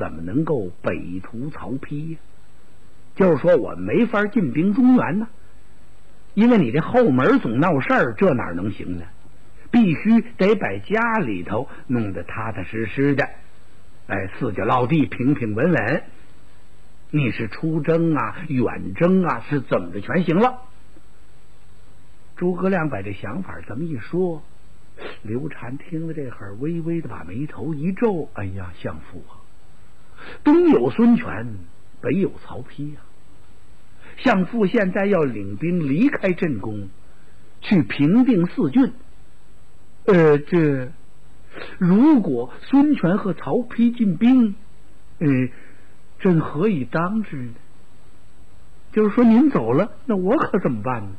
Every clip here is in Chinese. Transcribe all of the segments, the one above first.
怎么能够北屠曹丕呀？就是说我没法进兵中原呢，因为你这后门总闹事儿，这哪能行呢？必须得把家里头弄得踏踏实实的，四脚落地，平平稳稳。你是出征啊，远征啊，是怎么着全行了。诸葛亮把这想法这么一说，刘禅听了这会儿，微微的把眉头一皱，哎呀，相父啊，东有孙权，北有曹丕啊，相父现在要领兵离开镇宫，去平定四郡。如果孙权和曹丕进兵，朕何以当之呢？就是说您走了，那我可怎么办呢？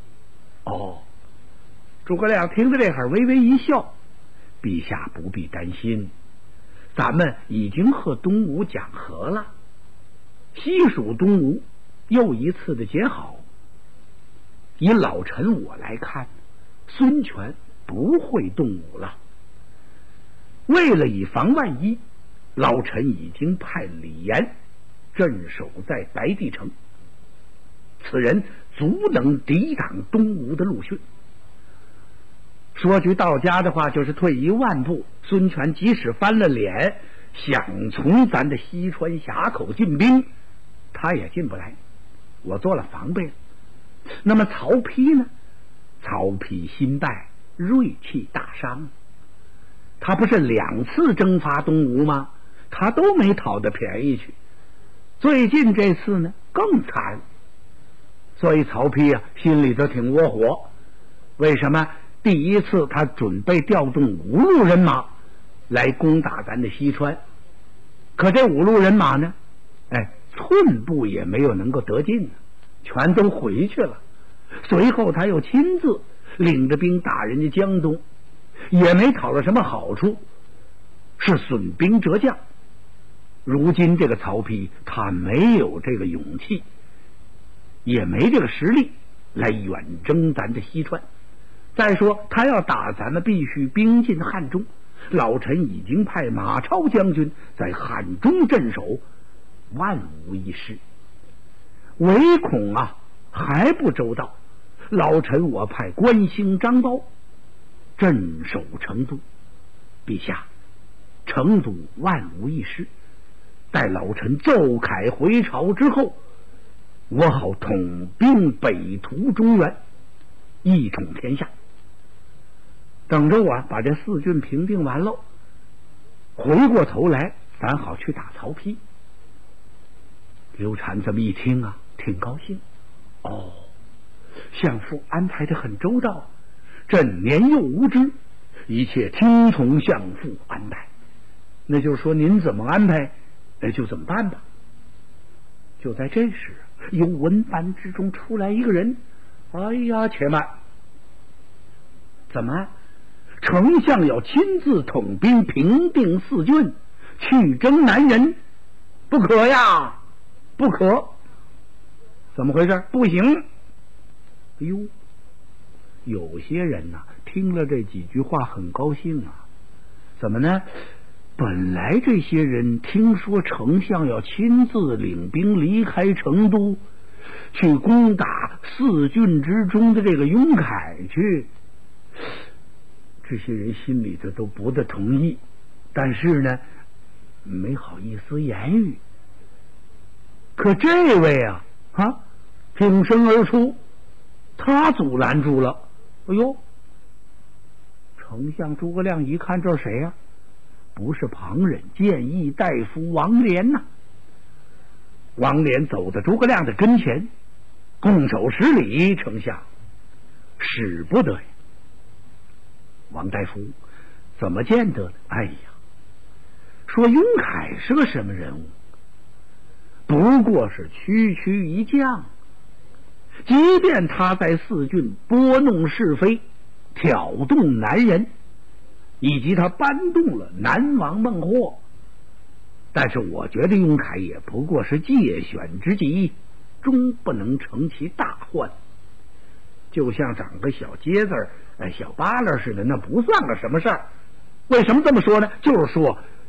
诸葛亮听着这会儿微微一笑，陛下不必担心，咱们已经和东吴讲和了，西蜀东吴又一次的结好。以老臣我来看，孙权不会动武了。为了以防万一，老臣已经派李严镇守在白帝城，此人足能抵挡东吴的陆逊。说句到家的话，就是退一万步，孙权即使翻了脸想从咱的西川峡口进兵，他也进不来，我做了防备了。那么曹丕呢？曹丕新败，锐气大伤，他不是2次征伐东吴吗？他都没讨得便宜去，最近这次呢更惨。所以曹丕啊心里头挺窝火。为什么？第一次他准备调动5路人马来攻打咱的西川，可这5路人马呢，寸步也没有能够得进，全都回去了。随后他又亲自领着兵打人家江东，也没讨了什么好处，是损兵折将。如今这个曹丕他没有这个勇气，也没这个实力来远征咱的西川。再说他要打咱们，必须兵进汉中，老臣已经派马超将军在汉中镇守，万无一失。唯恐啊还不周到，老臣我派关兴、张苞镇守成都。陛下，成都万无一失，待老臣奏凯回朝之后，我好统兵北屠中原，一统天下。等着我把这4郡平定完喽，回过头来咱好去打曹丕。刘禅这么一听啊，挺高兴。相父安排的很周到，朕年幼无知，一切听从相父安排。那就是说您怎么安排，就怎么办吧。就在这时，由文班之中出来一个人。哎呀，且慢，怎么丞相要亲自统兵平定4郡，去征南人？不可呀，不可！怎么回事？不行！哎呦，有些人呐，听了这几句话很高兴啊。怎么呢？本来这些人听说丞相要亲自领兵离开成都，去攻打4郡之中的这个雍凯去，这些人心里头都不大同意，但是呢没好意思言语。可这位啊挺身而出，他阻拦住了。哎呦，丞相诸葛亮一看，这是谁呀？不是旁人，谏议大夫王连呐。王连走到诸葛亮的跟前，拱手施礼：“丞相，使不得呀。”王大夫怎么见得呢？哎呀，说雍凯是个什么人物？不过是区区一将，即便他在4郡拨弄是非，挑动南人，以及他搬动了南王孟获，但是我觉得雍凯也不过是借选之计，终不能成其大患。就像长个小疖子小疤了似的，那不算个什么事儿。为什么这么说呢？就是说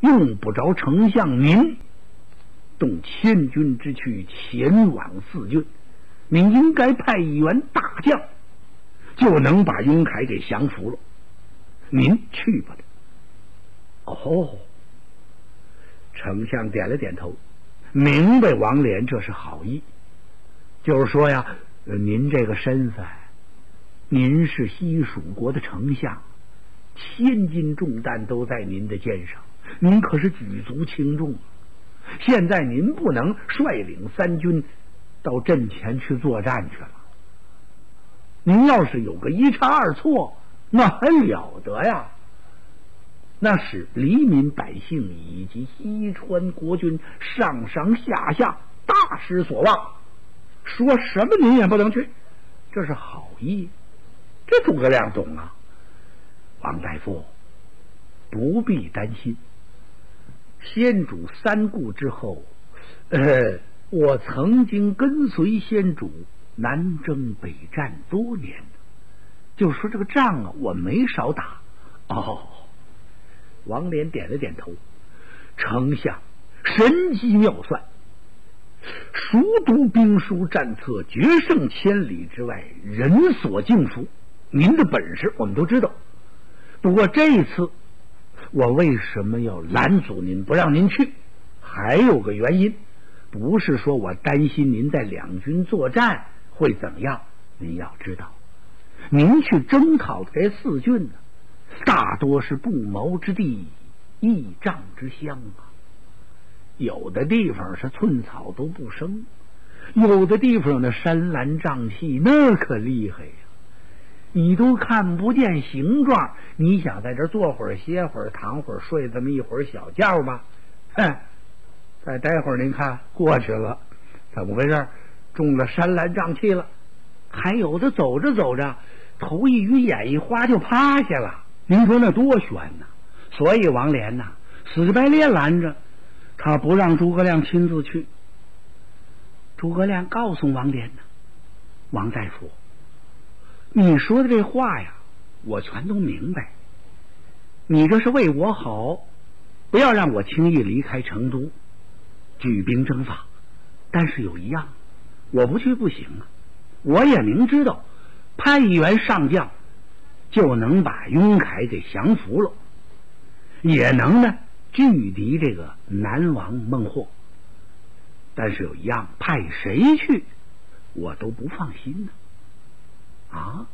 用不着丞相您动千军之去前往四郡，您应该派一员大将，就能把雍凯给降服了。您去吧。哦，丞相点了点头，明白王连这是好意，就是说呀，您这个身份，您是西蜀国的丞相，千斤重担都在您的肩上，您可是举足轻重。现在您不能率领三军到阵前去作战去了，您要是有个一差二错，那还了得呀，那使黎民百姓以及西川国军上上下下大失所望，说什么您也不能去，这是好意，这诸葛亮懂啊。王大夫不必担心，先主三顾之后，我曾经跟随先主南征北战多年，就说这个仗啊，我没少打。哦，王连点了点头，丞相神机妙算，熟读兵书战策，决胜千里之外，人所敬服。您的本事我们都知道，不过这一次我为什么要拦阻您不让您去，还有个原因，不是说我担心您在两军作战会怎么样，您要知道，您去征讨这四郡呢，大多是不毛之地，一丈之乡啊。有的地方是寸草都不生，有的地方的山岚瘴气那可厉害呀，你都看不见形状，你想在这坐会儿歇会儿躺会儿睡这么一会儿小觉吧，再待会儿您看过去了，怎么回事？中了山岚瘴气了。还有的走着走着头一晕眼一花就趴下了，您说那多悬呐！所以王连呐死乞白赖拦着他，不让诸葛亮亲自去。诸葛亮告诉王连呢，王大夫，你说的这话呀，我全都明白，你这是为我好，不要让我轻易离开成都举兵征伐。但是有一样，我不去不行啊，我也明知道派一员上将就能把雍凯给降服了，也能呢拒敌这个南王孟获，但是有一样，派谁去我都不放心呢。啊！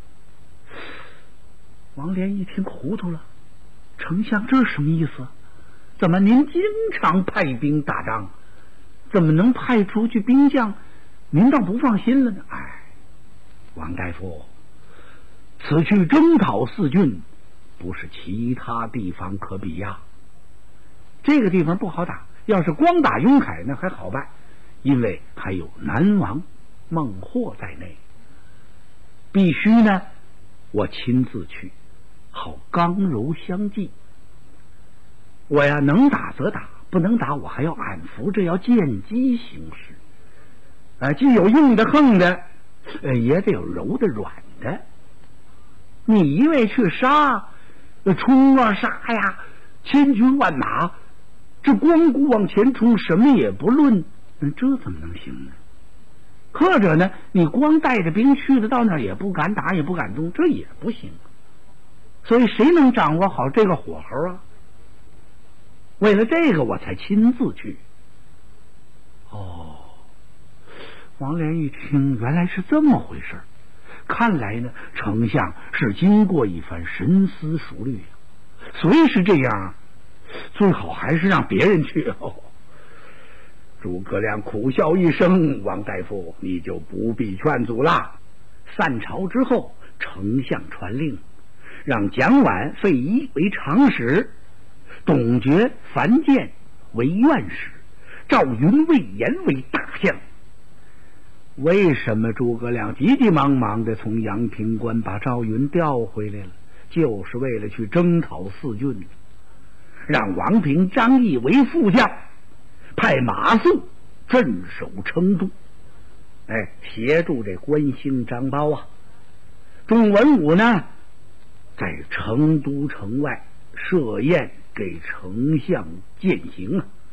王连一听糊涂了，丞相这是什么意思？怎么您经常派兵打仗，怎么能派出去兵将您倒不放心了呢？王大夫，此去征讨四郡不是其他地方可比呀，这个地方不好打，要是光打雍凯那还好办，因为还有南王孟获在内，必须呢我亲自去，好刚柔相济。我呀能打则打，不能打我还要安抚，这要见机行事。既有硬的横的，也得有柔的软的。你一味去杀，冲啊杀呀，千军万马，这光顾往前冲，什么也不论，这怎么能行呢？或者呢，你光带着兵去的到那儿也不敢打，也不敢动，这也不行。所以谁能掌握好这个火候啊？为了这个我才亲自去。王连一听原来是这么回事，看来呢丞相是经过一番深思熟虑，虽是这样，最好还是让别人去。诸葛亮苦笑一声，王大夫你就不必劝阻了。散朝之后，丞相传令，让蒋琬、费祎为长史，董厥、樊建为院使，赵云、魏延为大将。为什么诸葛亮急急忙忙的从阳平关把赵云调回来了？就是为了去征讨四郡，让王平、张翼为副将，派马谡镇守成都，协助这关兴、张苞啊。众文武呢，在成都城外设宴给丞相饯行啊。